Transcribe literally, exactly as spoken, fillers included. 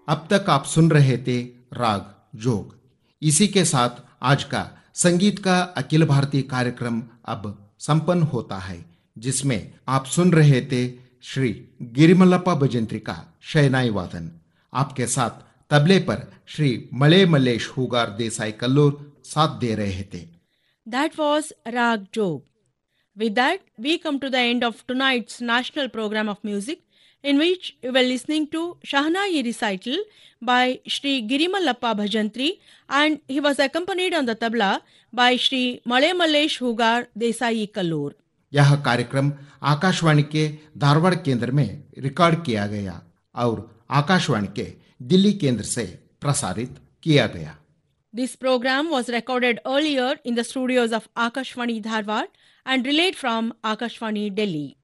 अब तक आप सुन रहे थे राग जोग। इसी के साथ आज का संगीत का अखिल भारतीय कार्यक्रम अब संपन्न होता है, जिसमें आप सुन रहे थे श्री गिरिमल्लप्पा भजंत्री का शहनाई वादन। आपके साथ तबले पर श्री मले मल्लेश हुगार देसाई कल्लूर साथ दे रहे थे। That was Rag Jog. With that, we come to the end of tonight's national program of music, in which you were listening to Shahnai recital by Shri Girimallappa Bhajantri, and he was accompanied on the tabla by Shri Male Mallesh Hugar Desai Kallur. यह कार्यक्रम आकाशवाणी के धारवाड़ केंद्र में record किया गया और आकाशवाणी के दिल्ली केंद्र से प्रसारित किया गया। This program was recorded earlier in the studios of Akashvani Dharwad and relayed from Akashvani Delhi.